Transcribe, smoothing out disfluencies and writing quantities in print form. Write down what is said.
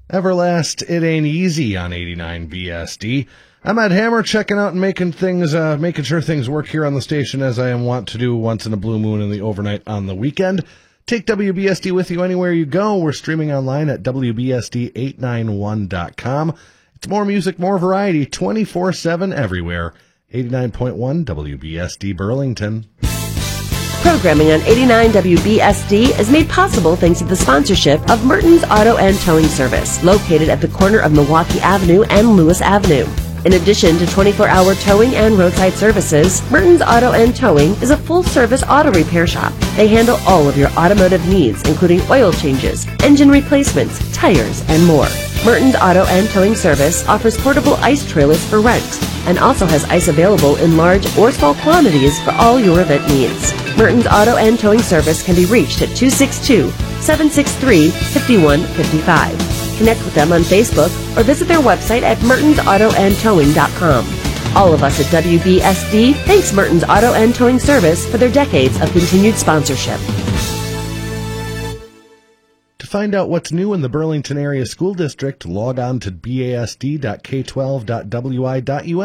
Everlast, It Ain't Easy on 89 BSD. I'm at Hammer, checking out and making sure things work here on the station as I am wont to do once in a blue moon in the overnight on the weekend. Take WBSD with you anywhere you go. We're streaming online at WBSD891.com. It's more music, more variety, 24/7 everywhere. 89.1 WBSD Burlington. Programming on 89 WBSD is made possible thanks to the sponsorship of Merton's Auto and Towing Service, located at the corner of Milwaukee Avenue and Lewis Avenue. In addition to 24-hour towing and roadside services, Merton's Auto and Towing is a full-service auto repair shop. They handle all of your automotive needs, including oil changes, engine replacements, tires, and more. Merton's Auto and Towing Service offers portable ice trailers for rent and also has ice available in large or small quantities for all your event needs. Merton's Auto and Towing Service can be reached at 262-763-5155. Connect with them on Facebook or visit their website at mertonsautoandtowing.com. All of us at WBSD thanks Merton's Auto and Towing Service for their decades of continued sponsorship. To find out what's new in the Burlington Area School District, log on to basd.k12.wi.us.